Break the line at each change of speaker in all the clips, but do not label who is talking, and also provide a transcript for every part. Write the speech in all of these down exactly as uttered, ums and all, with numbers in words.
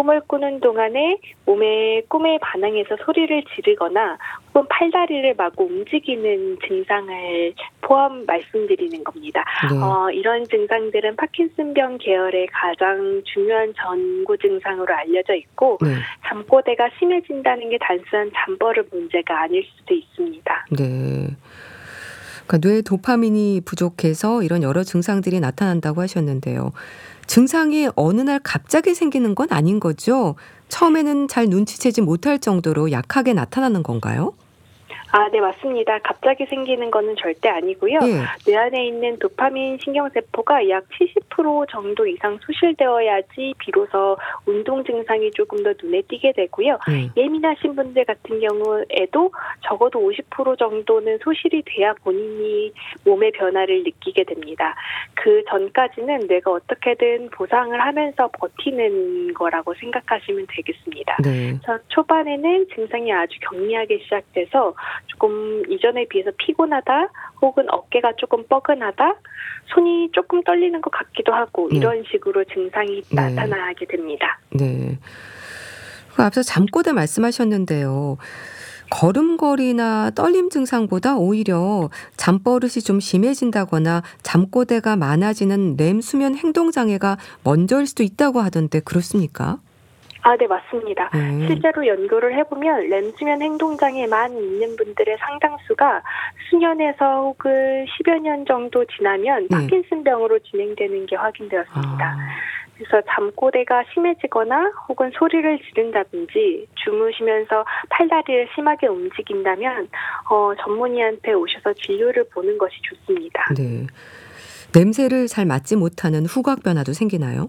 꿈을 꾸는 동안에 몸의 꿈에 반항해서 소리를 지르거나 혹은 팔다리를 마구 움직이는 증상을 포함 말씀드리는 겁니다.
네.
어, 이런 증상들은 파킨슨병 계열의 가장 중요한 전구 증상으로 알려져 있고
네.
잠꼬대가 심해진다는 게 단순한 잠버릇 문제가 아닐 수도 있습니다.
네. 그러니까 뇌 도파민이 부족해서 이런 여러 증상들이 나타난다고 하셨는데요. 증상이 어느 날 갑자기 생기는 건 아닌 거죠? 처음에는 잘 눈치채지 못할 정도로 약하게 나타나는 건가요?
아, 네, 맞습니다. 갑자기 생기는 거는 절대 아니고요.
예.
뇌 안에 있는 도파민 신경세포가 약 칠십 퍼센트 정도 이상 소실되어야지 비로소 운동 증상이 조금 더 눈에 띄게 되고요.
네.
예민하신 분들 같은 경우에도 적어도 오십 퍼센트 정도는 소실이 돼야 본인이 몸의 변화를 느끼게 됩니다. 그 전까지는 뇌가 어떻게든 보상을 하면서 버티는 거라고 생각하시면 되겠습니다.
네.
그래서 초반에는 증상이 아주 경미하게 시작돼서 조금 이전에 비해서 피곤하다 혹은 어깨가 조금 뻐근하다 손이 조금 떨리는 것 같기도 하고
네.
이런 식으로 증상이
네.
나타나게 됩니다.
네. 그 앞서 잠꼬대 말씀하셨는데요. 걸음걸이나 떨림 증상보다 오히려 잠버릇이 좀 심해진다거나 잠꼬대가 많아지는 렘 수면 행동장애가 먼저일 수도 있다고 하던데 그렇습니까?
아, 네, 맞습니다.
네.
실제로 연구를 해보면 렘수면 행동장애만 있는 분들의 상당수가 수년에서 혹은 십여 년 정도 지나면
네.
파킨슨병으로 진행되는 게 확인되었습니다.
아,
그래서 잠꼬대가 심해지거나 혹은 소리를 지른다든지 주무시면서 팔다리를 심하게 움직인다면 어, 전문의한테 오셔서 진료를 보는 것이 좋습니다.
네. 냄새를 잘 맡지 못하는 후각 변화도 생기나요?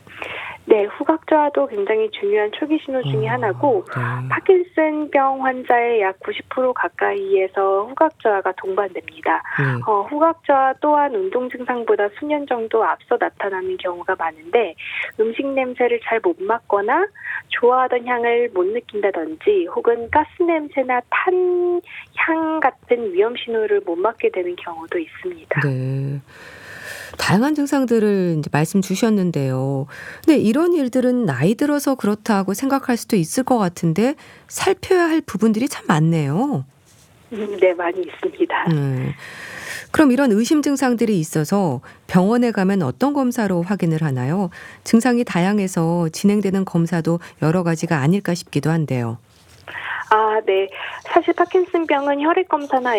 네, 후각저하도 굉장히 중요한 초기 신호 중에
아,
하나고
네.
파킨슨병 환자의 약 구십 퍼센트 가까이에서 후각저하가 동반됩니다.
네.
어, 후각저하 또한 운동 증상보다 수년 정도 앞서 나타나는 경우가 많은데 음식 냄새를 잘 못 맡거나 좋아하던 향을 못 느낀다든지 혹은 가스 냄새나 탄 향 같은 위험 신호를 못 맡게 되는 경우도 있습니다.
네. 다양한 증상들을 이제 말씀 주셨는데요. 근데 이런 일들은 나이 들어서 그렇다고 생각할 수도 있을 것 같은데 살펴야 할 부분들이 참 많네요.
음, 네, 많이 있습니다.
네. 그럼 이런 의심 증상들이 있어서 병원에 가면 어떤 검사로 확인을 하나요? 증상이 다양해서 진행되는 검사도 여러 가지가 아닐까 싶기도 한데요.
아, 네. 사실 파킨슨병은 혈액검사나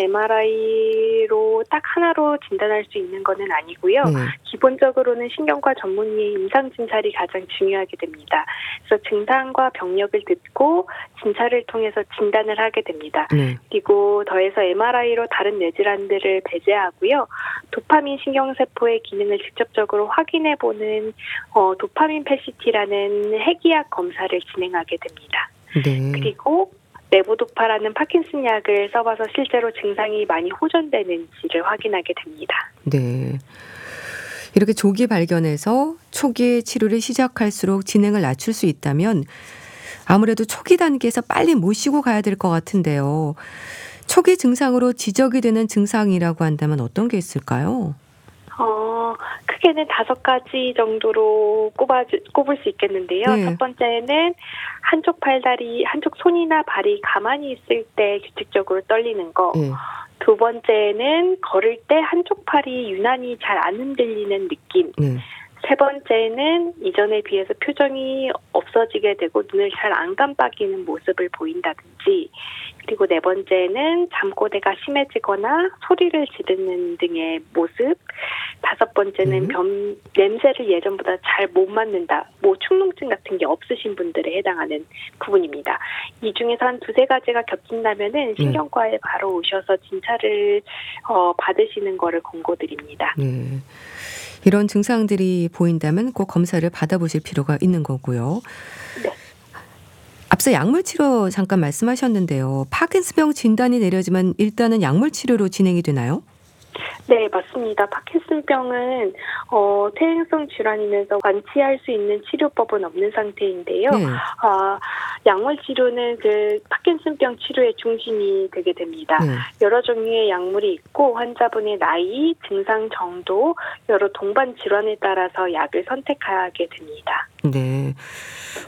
엠알아이로 딱 하나로 진단할 수 있는 것은 아니고요.
네.
기본적으로는 신경과 전문의의 임상진찰이 가장 중요하게 됩니다. 그래서 증상과 병력을 듣고 진찰을 통해서 진단을 하게 됩니다.
네.
그리고 더해서 엠알아이로 다른 뇌질환들을 배제하고요. 도파민 신경세포의 기능을 직접적으로 확인해보는 어, 도파민 페시티라는 핵의학 검사를 진행하게 됩니다.
네.
그리고 레보도파라는 파킨슨 약을 써봐서 실제로 증상이 많이 호전되는지를 확인하게 됩니다.
네. 이렇게 조기 발견해서 초기에 치료를 시작할수록 진행을 낮출 수 있다면 아무래도 초기 단계에서 빨리 모시고 가야 될 것 같은데요. 초기 증상으로 지적이 되는 증상이라고 한다면 어떤 게 있을까요?
어, 크게는 다섯 가지 정도로 꼽아, 꼽을 수 있겠는데요.
네.
첫 번째는 한쪽 팔다리, 한쪽 손이나 발이 가만히 있을 때 규칙적으로 떨리는 거.
네.
두 번째는 걸을 때 한쪽 팔이 유난히 잘 안 흔들리는 느낌.
네.
세 번째는 이전에 비해서 표정이 없어지게 되고 눈을 잘 안 깜빡이는 모습을 보인다든지 그리고 네 번째는 잠꼬대가 심해지거나 소리를 지르는 등의 모습 다섯 번째는
음.
변, 냄새를 예전보다 잘 못 맡는다 뭐 축농증 같은 게 없으신 분들에 해당하는 부분입니다. 이 중에서 한 두세 가지가 겹친다면은 신경과에 바로 오셔서 진찰을 어, 받으시는 거를 권고드립니다.
네. 이런 증상들이 보인다면 꼭 검사를 받아보실 필요가 있는 거고요.
네.
앞서 약물 치료 잠깐 말씀하셨는데요. 파킨슨병 진단이 내려지면 일단은 약물 치료로 진행이 되나요?
네, 맞습니다. 파킨슨병은 어, 퇴행성 질환이면서 완치할 수 있는 치료법은 없는 상태인데요.
네.
아, 약물 치료는 그 파킨슨병 치료의 중심이 되게 됩니다.
네.
여러 종류의 약물이 있고 환자분의 나이, 증상 정도, 여러 동반 질환에 따라서 약을 선택하게 됩니다.
네.